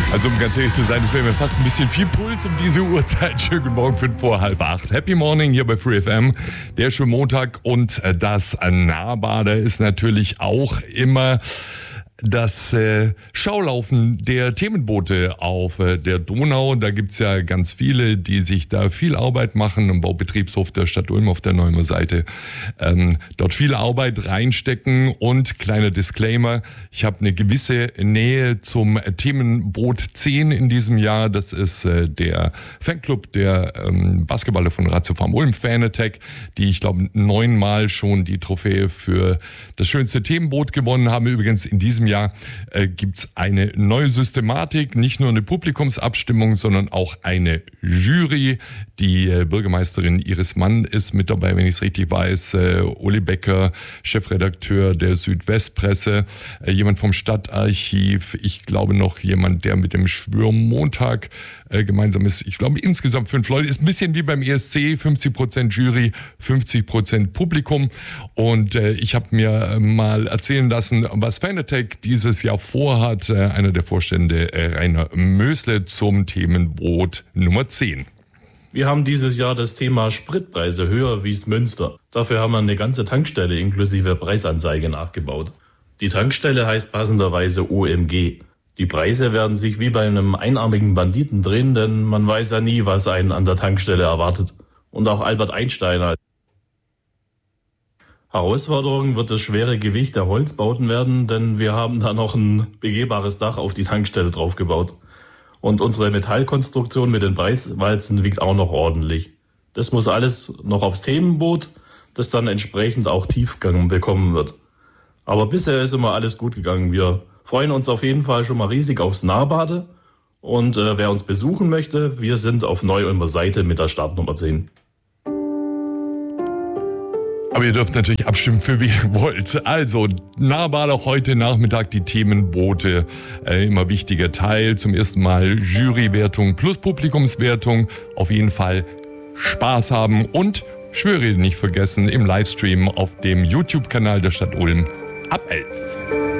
Also um ganz ehrlich zu sein, es wäre mir fast ein bisschen viel Puls um diese Uhrzeit. Schönen guten Morgen, 7:45. Happy Morning hier bei Free FM. Der schöne Montag und das Nahbader ist natürlich auch immer das Schaulaufen der Themenboote auf der Donau. Da gibt's ja ganz viele, die sich da viel Arbeit machen im Baubetriebshof der Stadt Ulm auf der Neumer Seite. Dort viel Arbeit reinstecken und kleiner Disclaimer, ich habe eine gewisse Nähe zum Themenboot 10 in diesem Jahr. Das ist der Fanclub der Basketballer von Ratio Farm Ulm, Fan Attack, die ich glaube 9-mal schon die Trophäe für das schönste Themenboot gewonnen haben. Übrigens in diesem Jahr gibt's eine neue Systematik, nicht nur eine Publikumsabstimmung, sondern auch eine Jury. Die Bürgermeisterin Iris Mann ist mit dabei, wenn ich es richtig weiß. Uli Becker, Chefredakteur der Südwestpresse, jemand vom Stadtarchiv, ich glaube noch jemand, der mit dem Schwörmontag gemeinsam ist. Ich glaube insgesamt 5 Leute. Ist ein bisschen wie beim ESC, 50% Jury, 50% Publikum. Und ich habe mir mal erzählen lassen, was Fanatec dieses Jahr vorhat. Einer der Vorstände, Rainer Mösle, zum Themenboot Nummer 10. Wir haben dieses Jahr das Thema Spritpreise höher wie's Münster. Dafür haben wir eine ganze Tankstelle inklusive Preisanzeige nachgebaut. Die Tankstelle heißt passenderweise OMG. Die Preise werden sich wie bei einem einarmigen Banditen drehen, denn man weiß ja nie, was einen an der Tankstelle erwartet. Und auch Albert Einstein. Herausforderung wird das schwere Gewicht der Holzbauten werden, denn wir haben da noch ein begehbares Dach auf die Tankstelle draufgebaut. Und unsere Metallkonstruktion mit den Preiswalzen wiegt auch noch ordentlich. Das muss alles noch aufs Themenboot, das dann entsprechend auch Tiefgang bekommen wird. Aber bisher ist immer alles gut gegangen. Wir freuen uns auf jeden Fall schon mal riesig aufs Nahbade. Und wer uns besuchen möchte, wir sind auf Neu-Ulmer Seite mit der Startnummer 10. Aber ihr dürft natürlich abstimmen, für wen ihr wollt. Also, Nahbader heute Nachmittag die Themenboote. Immer wichtiger Teil. Zum ersten Mal Jurywertung plus Publikumswertung. Auf jeden Fall Spaß haben und Schwörrede nicht vergessen im Livestream auf dem YouTube-Kanal der Stadt Ulm ab 11.